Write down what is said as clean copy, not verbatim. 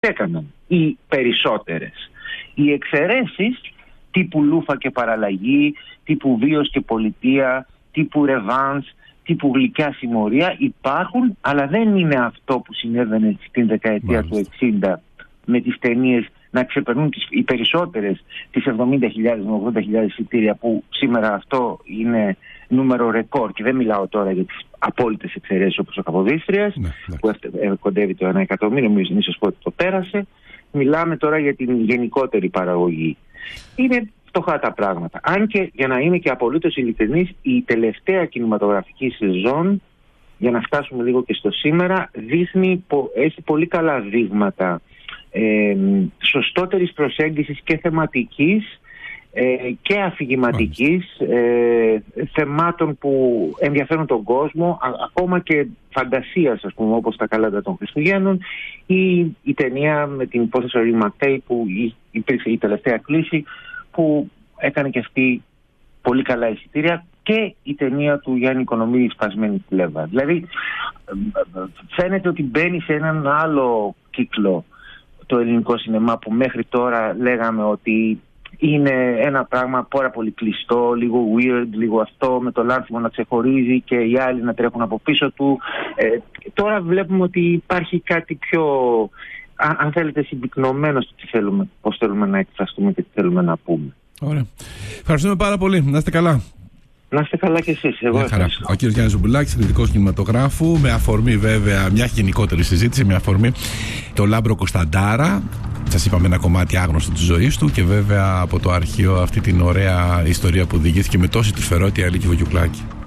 έκαναν οι περισσότερες. Οι εξαιρέσεις τύπου Λούφα και Παραλλαγή, τύπου Βίος και Πολιτεία, τύπου Ρεβάνς, τύπου Γλυκιά Συμμορία υπάρχουν, αλλά δεν είναι αυτό που συνέβαινε στην δεκαετία του 60 με τις ταινίες να ξεπερνούν οι περισσότερες τις 70.000 με 80.000 εισιτήρια, που σήμερα αυτό είναι νούμερο ρεκόρ, και δεν μιλάω τώρα για τις απόλυτες εξαιρέσεις όπως ο Καποδίστριας, που κοντεύει το 1 εκατομμύριο, μην σας πω ότι το πέρασε. Μιλάμε τώρα για την γενικότερη παραγωγή. Είναι φτωχά τα πράγματα. Αν και, για να είμαι και απολύτως ειλικρινής, η τελευταία κινηματογραφική σεζόν, για να φτάσουμε λίγο και στο σήμερα, έχει πολύ καλά δείγματα σωστότερης προσέγγισης και θεματικής και αφηγηματικής, θεμάτων που ενδιαφέρουν τον κόσμο, ακόμα και φαντασίας, ας πούμε, όπως τα καλάντα των Χριστουγέννων, ή η ταινία με την υπόθεση Ορί Ματέι που υπήρξε η τελευταία κλίση, που έκανε και αυτή πολύ καλά εισιτήρια, και η ταινία του Γιάννη Οικονομίδη, Σπασμένη Φλέβα. Δηλαδή φαίνεται ότι μπαίνει σε έναν άλλο κύκλο το ελληνικό σινεμά, που μέχρι τώρα λέγαμε ότι είναι ένα πράγμα πάρα πολύ κλειστό, λίγο weird, λίγο αυτό, με το Λάνθιμο να ξεχωρίζει και οι άλλοι να τρέχουν από πίσω του. Τώρα βλέπουμε ότι υπάρχει κάτι πιο, αν θέλετε, συμπυκνωμένο στο τι θέλουμε, πώς θέλουμε να εκφραστούμε και τι θέλουμε να πούμε. Ωραία. Ευχαριστούμε πάρα πολύ. Να είστε καλά. Να είστε καλά κι εσείς. Εγώ ευχαριστώ. Ο κ. Γιάννης Ζουμπουλάκης, κριτικός κινηματογράφου, με αφορμή βέβαια μια γενικότερη συζήτηση, με αφορμή το Λάμπρο Κωνσταντάρα. Σας είπαμε ένα κομμάτι άγνωστο της ζωής του, και βέβαια από το αρχείο αυτή την ωραία ιστορία που διηγήθηκε με τόση τρυφερότητα η Αλίκη Βογιουκλάκη.